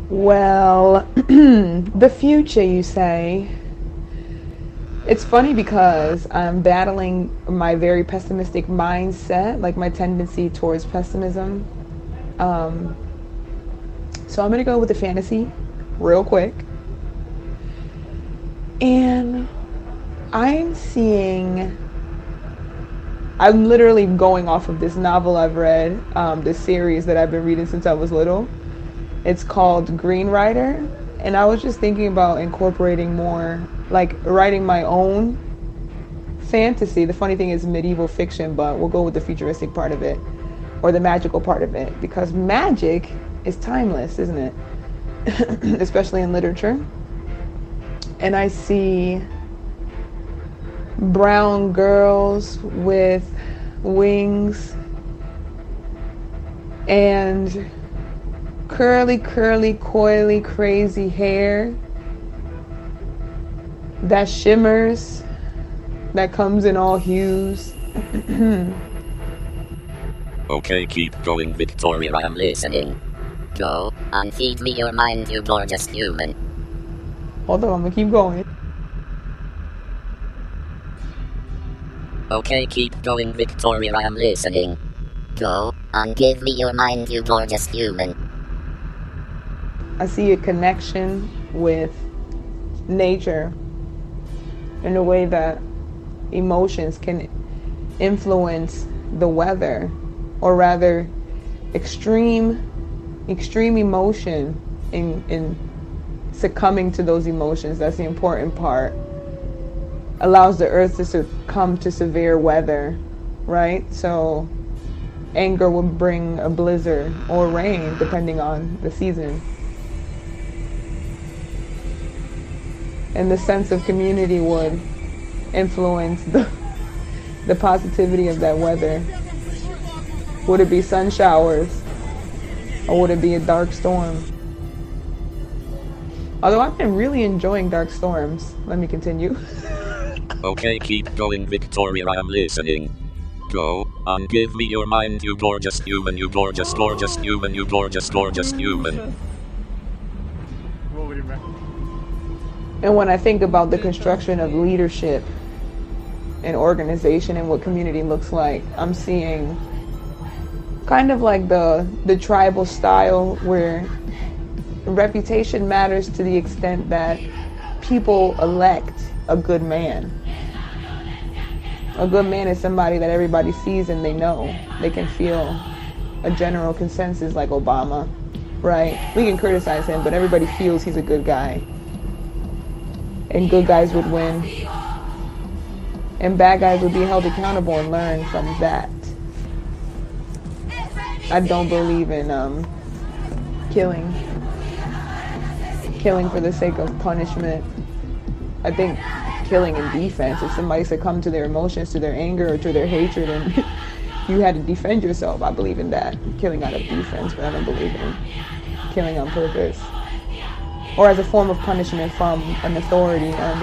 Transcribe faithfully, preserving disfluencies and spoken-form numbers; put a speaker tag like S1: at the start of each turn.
S1: Well, the future, you say? It's funny because I'm battling my very pessimistic mindset, like my tendency towards pessimism. Um, so I'm gonna go with the fantasy real quick. And I'm seeing, I'm literally going off of this novel I've read, um, this series that I've been reading since I was little. It's called Green Rider, and I was just thinking about incorporating more, like writing my own fantasy. The funny thing is medieval fiction, but we'll go with the futuristic part of it, or the magical part of it, because magic is timeless, isn't it? Especially in literature. And I see brown girls with wings and curly, curly, coily, crazy hair that shimmers, that comes in all hues.
S2: Okay, keep going, Victoria, I'm listening. Go, and feed me your mind, you gorgeous human.
S1: Hold on, I'm gonna keep going.
S2: Okay, keep going, Victoria, I'm listening. Go, and give me your mind, you gorgeous human.
S1: I see a connection with nature in a way that emotions can influence the weather, or rather extreme extreme emotion in in succumbing to those emotions. That's the important part. Allows the earth to succumb to severe weather, right? So anger will bring a blizzard or rain depending on the season. And the sense of community would influence the, the positivity of that weather. Would it be sun showers, or would it be a dark storm? Although I've been really enjoying dark storms. Let me continue.
S2: Okay, keep going, Victoria, I'm listening. Go, and give me your mind, you gorgeous human, you gorgeous, gorgeous human, you gorgeous, gorgeous human.
S1: And when I think about the construction of leadership and organization and what community looks like, I'm seeing kind of like the the tribal style where reputation matters to the extent that people elect a good man. A good man is somebody that everybody sees and they know. They can feel a general consensus, like Obama, right? We can criticize him, but everybody feels he's a good guy. And good guys would win. And bad guys would be held accountable and learn from that. I don't believe in um, killing. Killing for the sake of punishment. I think killing in defense, if somebody succumbed to their emotions, to their anger, or to their hatred, and you had to defend yourself, I believe in that. Killing out of defense, but I don't believe in killing on purpose. Or as a form of punishment from an authority. Um,